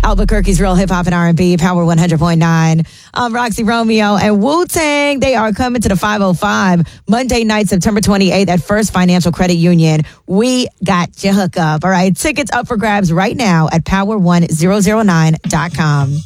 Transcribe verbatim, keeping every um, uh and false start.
Albuquerque's Real Hip Hop and R and B, Power one hundred point nine. I'm Roxy Romeo and Wu-Tang. They are coming to the five oh five Monday night, September twenty-eighth at First Financial Credit Union. We got your hookup. All right. Tickets up for grabs right now at power one thousand nine dot com.